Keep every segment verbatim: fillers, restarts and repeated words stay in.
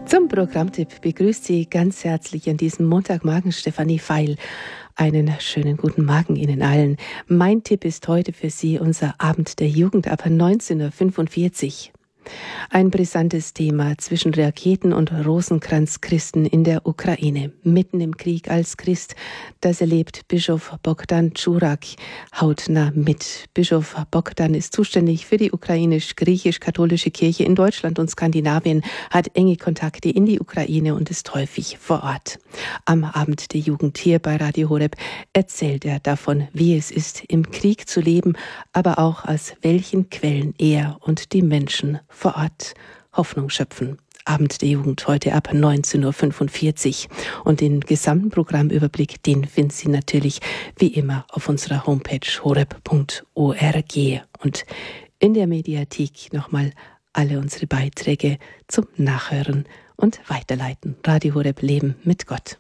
Zum Programmtipp begrüßt Sie ganz herzlich an diesem Montagmorgen Stefanie Feil. Einen schönen guten Morgen Ihnen allen. Mein Tipp ist heute für Sie unser Abend der Jugend ab neunzehn Uhr fünfundvierzig. Ein brisantes Thema zwischen Raketen und Rosenkranzchristen in der Ukraine. Mitten im Krieg als Christ, das erlebt Bischof Bogdan Czurak hautnah mit. Bischof Bogdan ist zuständig für die ukrainisch-griechisch-katholische Kirche in Deutschland und Skandinavien, hat enge Kontakte in die Ukraine und ist häufig vor Ort. Am Abend der Jugend hier bei Radio Horeb erzählt er davon, wie es ist, im Krieg zu leben, aber auch aus welchen Quellen er und die Menschen vor Ort Hoffnung schöpfen. Abend der Jugend heute ab neunzehn Uhr fünfundvierzig. Und den gesamten Programmüberblick, den finden Sie natürlich wie immer auf unserer Homepage horeb punkt org. Und in der Mediathek nochmal alle unsere Beiträge zum Nachhören und Weiterleiten. Radio Horeb Leben mit Gott.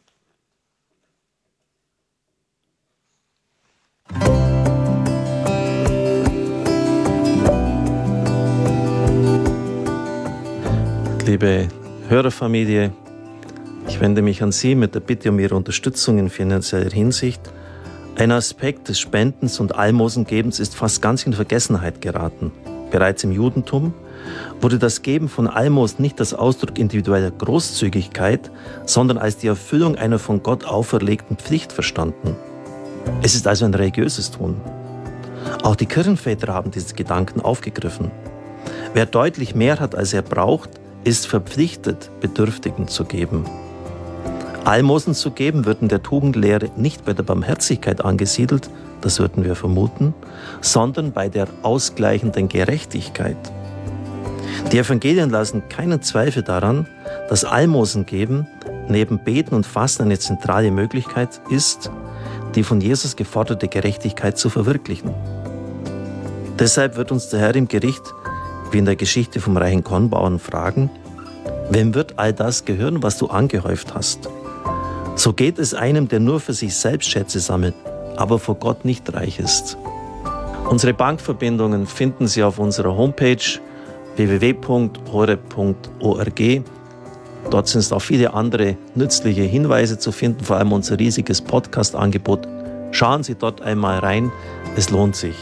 Liebe Hörerfamilie, ich wende mich an Sie mit der Bitte um Ihre Unterstützung in finanzieller Hinsicht. Ein Aspekt des Spendens und Almosengebens ist fast ganz in Vergessenheit geraten. Bereits im Judentum wurde das Geben von Almosen nicht als Ausdruck individueller Großzügigkeit, sondern als die Erfüllung einer von Gott auferlegten Pflicht verstanden. Es ist also ein religiöses Tun. Auch die Kirchenväter haben diese Gedanken aufgegriffen. Wer deutlich mehr hat, als er braucht, ist verpflichtet, Bedürftigen zu geben. Almosen zu geben wird in der Tugendlehre nicht bei der Barmherzigkeit angesiedelt, das würden wir vermuten, sondern bei der ausgleichenden Gerechtigkeit. Die Evangelien lassen keinen Zweifel daran, dass Almosen geben neben Beten und Fasten eine zentrale Möglichkeit ist, die von Jesus geforderte Gerechtigkeit zu verwirklichen. Deshalb wird uns der Herr im Gericht wie in der Geschichte vom reichen Kornbauern fragen: Wem wird all das gehören, was du angehäuft hast? So geht es einem, der nur für sich selbst Schätze sammelt, aber vor Gott nicht reich ist. Unsere Bankverbindungen finden Sie auf unserer Homepage w w w punkt horeb punkt org. Dort sind auch viele andere nützliche Hinweise zu finden, vor allem unser riesiges Podcast-Angebot. Schauen Sie dort einmal rein, es lohnt sich.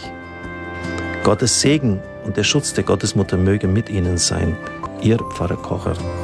Gottes Segen und der Schutz der Gottesmutter möge mit Ihnen sein. Ihr Pfarrer Kocher.